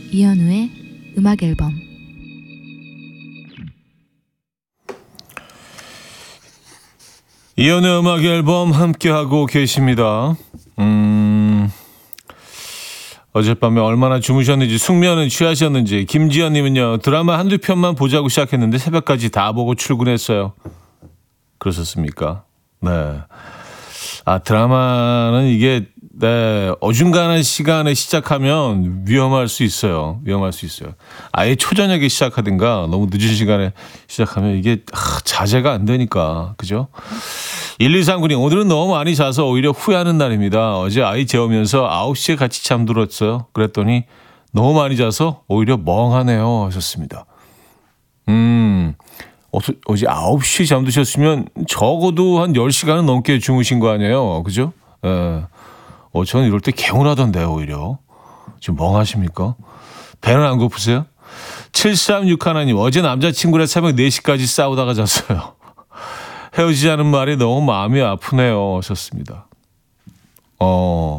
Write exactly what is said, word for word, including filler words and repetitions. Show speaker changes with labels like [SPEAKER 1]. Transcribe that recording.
[SPEAKER 1] 이현우의 음악 앨범.
[SPEAKER 2] 이현우의 음악 앨범 함께하고 계십니다. 음, 어젯밤에 얼마나 주무셨는지, 숙면은 취하셨는지. 김지연님은요, 드라마 한두 편만 보자고 시작했는데 새벽까지 다 보고 출근했어요. 그러셨습니까? 네. 아, 드라마는 이게, 네, 어중간한 시간에 시작하면 위험할 수 있어요. 위험할 수 있어요. 아예 초저녁에 시작하든가 너무 늦은 시간에 시작하면 이게 아, 자제가 안 되니까. 그죠? 일이삼구 님, 오늘은 너무 많이 자서 오히려 후회하는 날입니다. 어제 아이 재우면서 아홉 시에 같이 잠들었어요. 그랬더니 너무 많이 자서 오히려 멍하네요. 하셨습니다. 음, 어서, 어제 아홉 시에 잠드셨으면 적어도 한 열 시간은 넘게 주무신 거 아니에요. 그죠? 예. 어, 저는 이럴 때 개운하던데요, 오히려. 지금 멍하십니까? 배는 안 고프세요? 칠삼육일 님, 어제 남자친구랑 새벽 네 시까지 싸우다가 잤어요. 헤어지자는 말이 너무 마음이 아프네요. 하셨습니다. 어.